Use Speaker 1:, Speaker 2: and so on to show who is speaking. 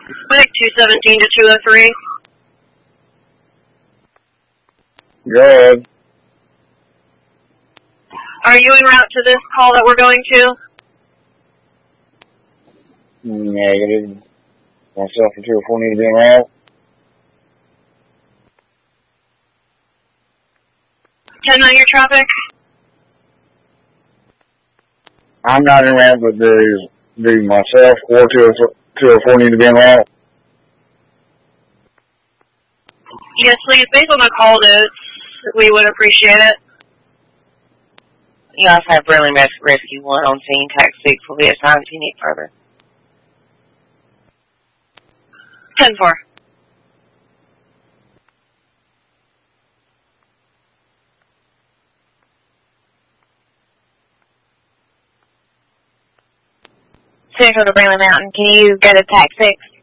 Speaker 1: Mike 217 to 203.
Speaker 2: Go ahead.
Speaker 1: Are you en route to this call that we're going to?
Speaker 2: Negative. Myself and 204 need to be en route.
Speaker 1: 10 on your traffic?
Speaker 2: I'm not en route, but do myself or 204 need to be en route?
Speaker 1: Yes, please. Based on the call notes, we would appreciate it.
Speaker 3: You also have Burnley Rescue 1 on scene. Tax 6 will be assigned if you need further.
Speaker 1: 10-4.
Speaker 3: Central to Burnley Mountain. Can you go to Tax 6?